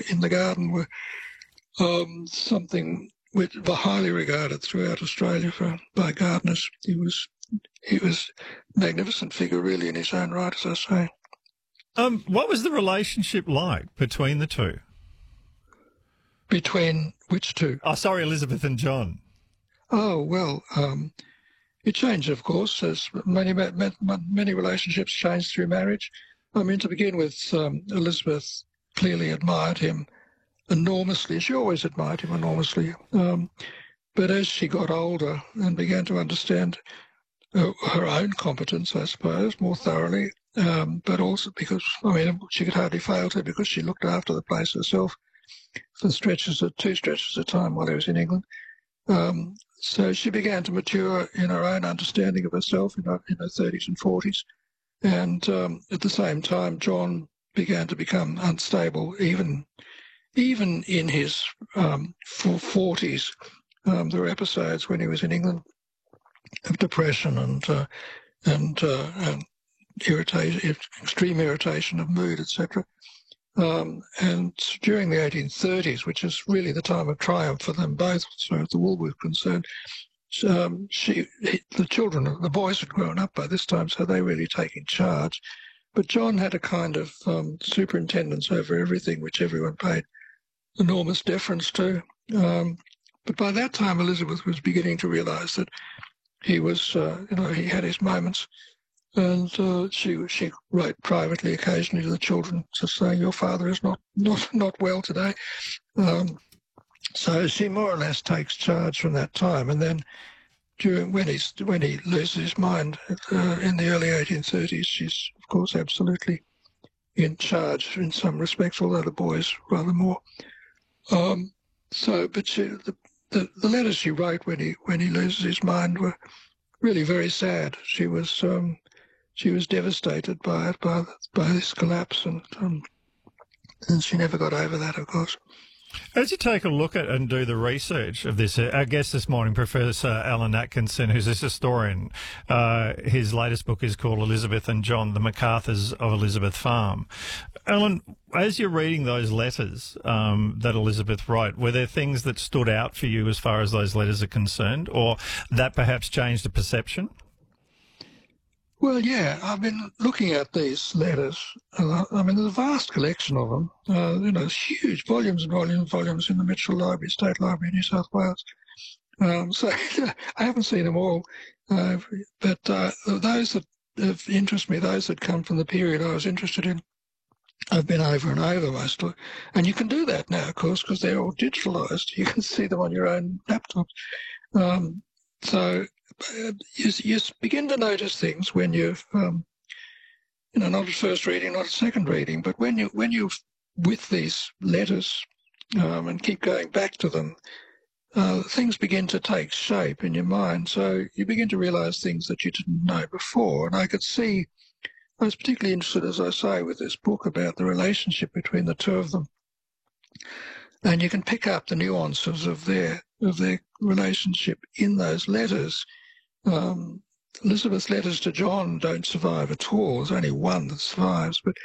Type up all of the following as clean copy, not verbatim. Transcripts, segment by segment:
in the garden were something which were highly regarded throughout Australia by gardeners. He was a magnificent figure, really, in his own right, as I say. What was the relationship like between the two? Between which two? Oh, sorry, Elizabeth and John. Oh, well, it changed, of course, as many relationships change through marriage. I mean, to begin with, Elizabeth clearly admired him enormously. She always admired him enormously. But as she got older and began to understand her own competence, I suppose, more thoroughly, but also because, I mean, she could hardly fail to, because she looked after the place herself for 2 stretches at a time while I was in England. So she began to mature in her own understanding of herself in her 30s and 40s. And at the same time, John began to become unstable, even in his 40s. There were episodes when he was in England of depression and irritation, extreme irritation of mood, etc. And during the 1830s, which is really the time of triumph for them both, as far as the wool was concerned, the boys had grown up by this time, so they really taking charge. But John had a kind of superintendence over everything, which everyone paid enormous deference to. But by that time, Elizabeth was beginning to realise that he was, he had his moments. And she wrote privately occasionally to the children, just saying, "Your father is not well today." So she more or less takes charge from that time. And then when he loses his mind in the early 1830s, she's of course absolutely in charge in some respects, although the boys rather more. But the letters she wrote when he loses his mind were really very sad. She was devastated by it, by this collapse, and she never got over that, of course. As you take a look at and do the research of this, our guest this morning, Professor Alan Atkinson, who's a historian, his latest book is called Elizabeth and John, The MacArthurs of Elizabeth Farm. Alan, as you're reading those letters that Elizabeth wrote, were there things that stood out for you as far as those letters are concerned, or that perhaps changed the perception? Well, yeah, I've been looking at these letters. I mean, there's a vast collection of them, huge volumes and volumes in the Mitchell Library, State Library in New South Wales. So I haven't seen them all, but those that have interested me, those that come from the period I was interested in, I've been over and over mostly. And you can do that now, of course, because they're all digitalised. You can see them on your own laptops. So you begin to notice things when you've, not at first reading, not at second reading, but when you're with these letters and keep going back to them, things begin to take shape in your mind. So you begin to realise things that you didn't know before. And I was particularly interested, as I say, with this book about the relationship between the two of them. And you can pick up the nuances of their relationship in those letters. Elizabeth's letters to John don't survive at all. There's only one that survives, but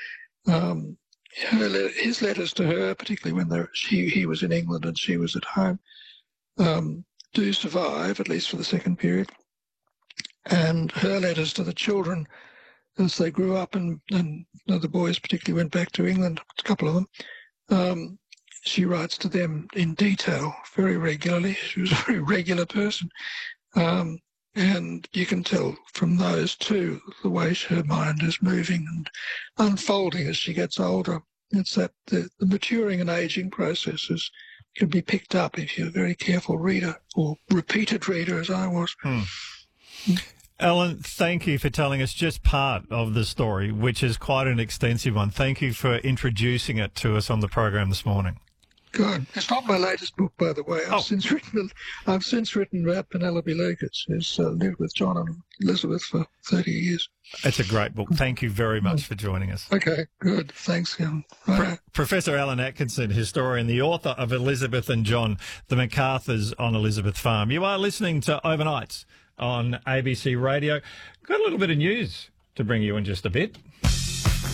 his letters to her, particularly when he was in England and she was at home, do survive, at least for the second period. And her letters to the children, as they grew up, and the boys particularly went back to England, a couple of them, she writes to them in detail very regularly. She was a very regular person. And you can tell from those two the way her mind is moving and unfolding as she gets older. It's that the maturing and aging processes can be picked up if you're a very careful reader, or repeated reader as I was. Alan, thank you for telling us just part of the story, which is quite an extensive one. Thank you for introducing it to us on the program this morning. Good. It's not my latest book, by the way. I've since written about Penelope Lucas, who's lived with John and Elizabeth for 30 years. It's a great book. Thank you very much for joining us. Okay, good. Thanks, Kevin. Professor Alan Atkinson, historian, the author of Elizabeth and John, The MacArthurs on Elizabeth Farm. You are listening to Overnights on ABC Radio. Got a little bit of news to bring you in just a bit.